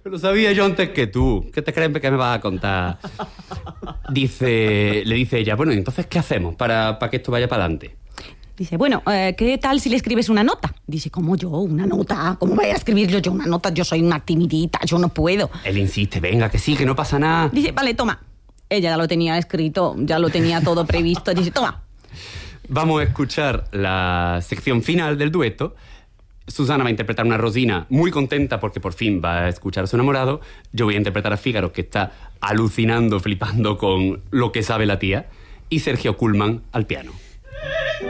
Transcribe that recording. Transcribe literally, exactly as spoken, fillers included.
Lo sabía yo antes que tú. ¿Qué te crees que me vas a contar? Dice, le dice ella, bueno, entonces, ¿qué hacemos para, para que esto vaya para adelante? Dice, bueno, eh, ¿qué tal si le escribes una nota? Dice, ¿cómo yo? ¿Una nota? ¿Cómo voy a escribir yo, yo una nota? Yo soy una timidita, yo no puedo. Él insiste, venga, que sí, que no pasa nada. Dice, vale, toma. Ella ya lo tenía escrito, ya lo tenía todo previsto. Dice, toma. Vamos a escuchar la sección final del dueto. Susana va a interpretar una Rosina muy contenta porque por fin va a escuchar a su enamorado. Yo voy a interpretar a Fígaro, que está alucinando, flipando con lo que sabe la tía. Y Sergio Kuhlman al piano.